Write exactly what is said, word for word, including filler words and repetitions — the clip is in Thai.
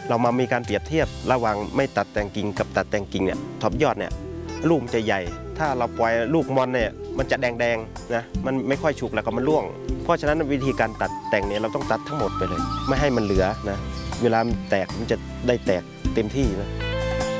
เรามามีการเปรียบเทียบระหว่างไม่ตัดแต่งกิ่งกับตัดแต่งกิ่งเนี่ยท็อปยอดเนี่ยลูกมันจะใหญ่ถ้าเราปล่อยลูกมอนเนี่ยมันจะแดงๆนะมันไม่ค่อยฉุกแล้วก็มันร่วงเพราะฉะนั้นวิธีการตัดแต่งเนี่ยเราต้องตัดทั้งหมดไปเลยไม่ให้มันเหลือนะเวลามันแตกมันจะได้แตกเต็มที่นะ